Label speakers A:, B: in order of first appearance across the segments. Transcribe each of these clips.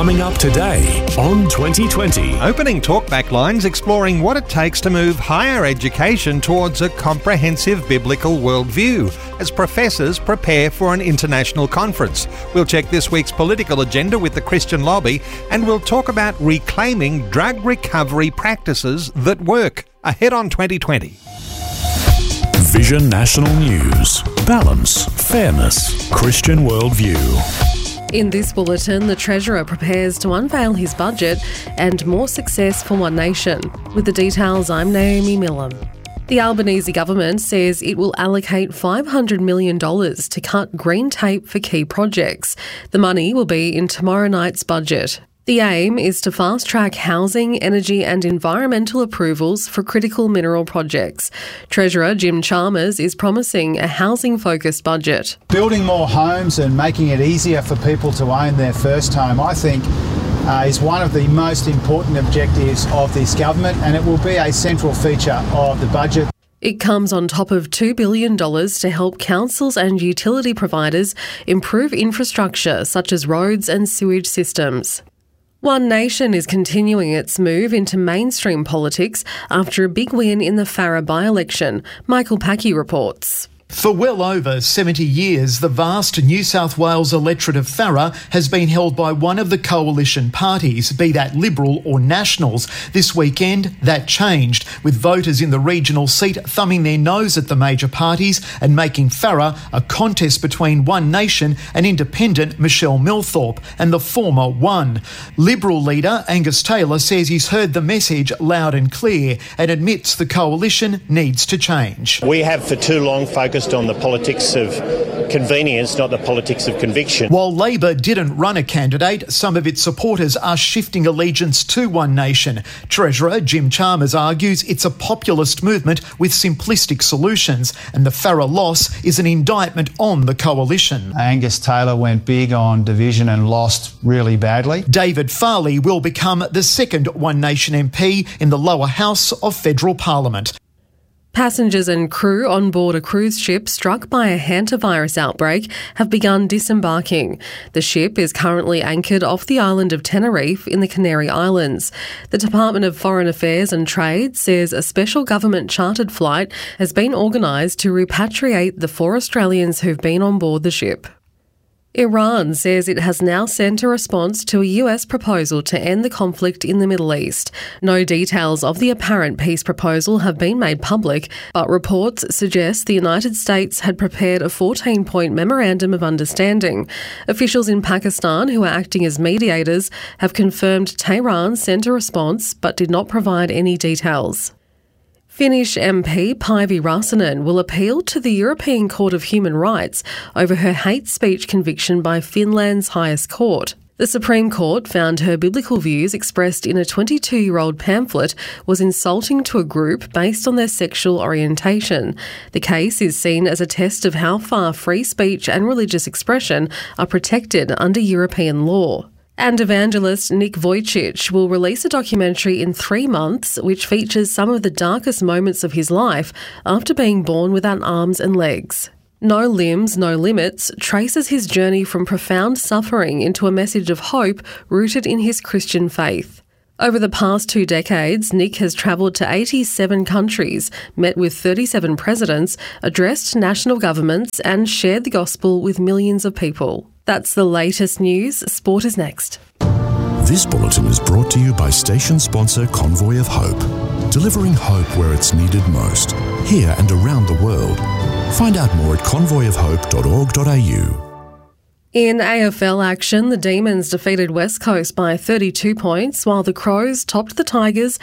A: Coming up today on 2020.
B: Opening talkback lines exploring what it takes to move higher education towards a comprehensive biblical worldview as professors prepare for an international conference. We'll check this week's political agenda with the Christian Lobby, and we'll talk about reclaiming drug recovery practices that work. Ahead on 2020.
A: Vision National News. Balance, fairness, Christian worldview.
C: In this bulletin, the Treasurer prepares to unveil his budget and more success for One Nation. With the details, I'm Naomi Millam. The Albanese government says it will allocate $500 million to cut green tape for key projects. The money will be in tomorrow night's budget. The aim is to fast-track housing, energy and environmental approvals for critical mineral projects. Treasurer Jim Chalmers is promising a housing-focused budget.
D: Building more homes and making it easier for people to own their first home, I think, is one of the most important objectives of this government, and it will be a central feature of the budget.
C: It comes on top of $2 billion to help councils and utility providers improve infrastructure such as roads and sewage systems. One Nation is continuing its move into mainstream politics after a big win in the Farrer by-election. Michael Packey reports.
E: For well over 70 years, the vast New South Wales electorate of Farrer has been held by one of the coalition parties, be that Liberal or Nationals. This weekend, that changed, with voters in the regional seat thumbing their nose at the major parties and making Farrer a contest between One Nation and independent Michelle Milthorpe, and the former won. Liberal leader Angus Taylor says he's heard the message loud and clear and admits the coalition needs to change.
F: We have for too long focused on the politics of convenience, not the politics of conviction.
E: While Labor didn't run a candidate, some of its supporters are shifting allegiance to One Nation. Treasurer Jim Chalmers argues it's a populist movement with simplistic solutions, and the Farrer loss is an indictment on the coalition.
D: Angus Taylor went big on division and lost really badly.
E: David Farley will become the second One Nation MP in the lower house of federal parliament.
C: Passengers and crew on board a cruise ship struck by a hantavirus outbreak have begun disembarking. The ship is currently anchored off the island of Tenerife in the Canary Islands. The Department of Foreign Affairs and Trade says a special government chartered flight has been organised to repatriate the 4 Australians who've been on board the ship. Iran says it has now sent a response to a US proposal to end the conflict in the Middle East. No details of the apparent peace proposal have been made public, but reports suggest the United States had prepared a 14-point memorandum of understanding. Officials in Pakistan, who are acting as mediators, have confirmed Tehran sent a response but did not provide any details. Finnish MP Päivi Räsänen will appeal to the European Court of Human Rights over her hate speech conviction by Finland's highest court. The Supreme Court found her biblical views expressed in a 22-year-old pamphlet was insulting to a group based on their sexual orientation. The case is seen as a test of how far free speech and religious expression are protected under European law. And evangelist Nick Vujicic will release a documentary in 3 months which features some of the darkest moments of his life after being born without arms and legs. No Limbs, No Limits traces his journey from profound suffering into a message of hope rooted in his Christian faith. Over the past 2 decades, Nick has travelled to 87 countries, met with 37 presidents, addressed national governments and shared the gospel with millions of people. That's the latest news. Sport is next.
A: This bulletin is brought to you by station sponsor Convoy of Hope, delivering hope where it's needed most, here and around the world. Find out more at convoyofhope.org.au.
C: In AFL action, the Demons defeated West Coast by 32 points, while the Crows topped the Tigers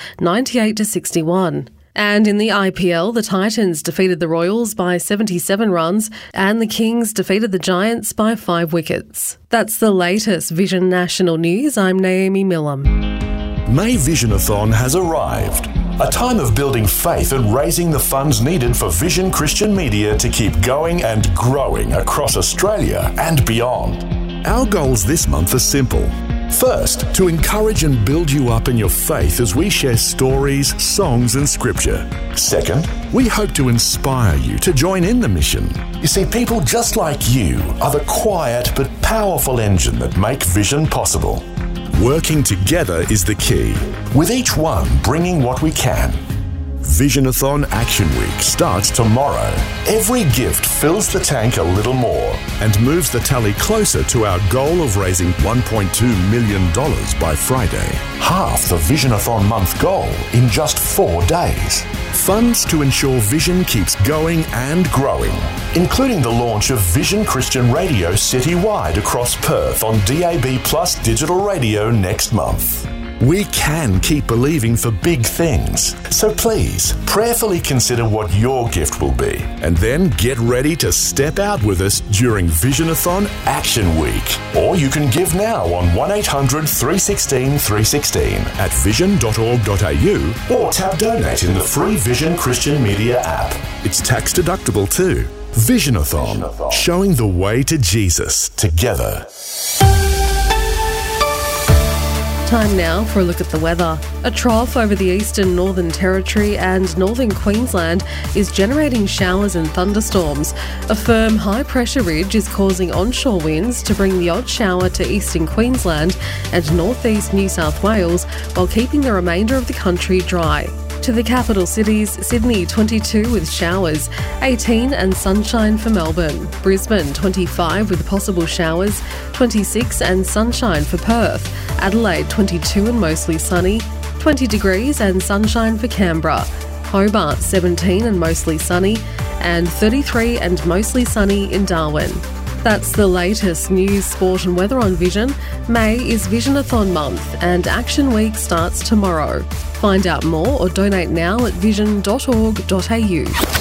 C: 98-61. And in the IPL, the Titans defeated the Royals by 77 runs and the Kings defeated the Giants by 5 wickets. That's the latest Vision National News. I'm Naomi Millam.
A: May Visionathon has arrived. A time of building faith and raising the funds needed for Vision Christian Media to keep going and growing across Australia and beyond. Our goals this month are simple. First, to encourage and build you up in your faith as we share stories, songs and scripture. Second, we hope to inspire you to join in the mission. You see, people just like you are the quiet but powerful engine that make Vision possible. Working together is the key, with each one bringing what we can. Visionathon Action Week starts tomorrow. Every gift fills the tank a little more and moves the tally closer to our goal of raising $1.2 million by Friday. Half the Visionathon month goal in just 4 days. Funds to ensure Vision keeps going and growing, including the launch of Vision Christian Radio citywide across Perth on DAB Plus digital radio next month. We can keep believing for big things. So please, prayerfully consider what your gift will be, and then get ready to step out with us during Visionathon Action Week. Or you can give now on 1800 316 316 at vision.org.au or tap donate in the free Vision Christian Media app. It's tax deductible too. Visionathon, showing the way to Jesus together.
C: Time now for a look at the weather. A trough over the eastern Northern Territory and northern Queensland is generating showers and thunderstorms. A firm high-pressure ridge is causing onshore winds to bring the odd shower to eastern Queensland and northeast New South Wales, while keeping the remainder of the country dry. To the capital cities, Sydney 22 with showers, 18 and sunshine for Melbourne, Brisbane 25 with possible showers, 26 and sunshine for Perth, Adelaide 22 and mostly sunny, 20 degrees and sunshine for Canberra, Hobart 17 and mostly sunny, and 33 and mostly sunny in Darwin. That's the latest news, sport and weather on Vision. May is Visionathon month and Action Week starts tomorrow. Find out more or donate now at vision.org.au.